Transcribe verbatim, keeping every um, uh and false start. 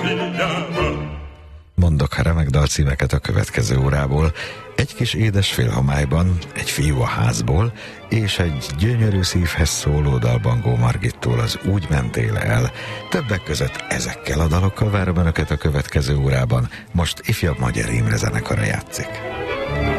Mondok ha remek dalcímeket a következő órából. Egy kis édes félhomályban, egy fiú a házból, és egy gyönyörű szívhez szóló dal Bangó Margittól, az Úgy mentél el. Többek között ezekkel a dalokkal várom önöket a következő órában. Most ifjabb Magyar Imre zenekara játszik.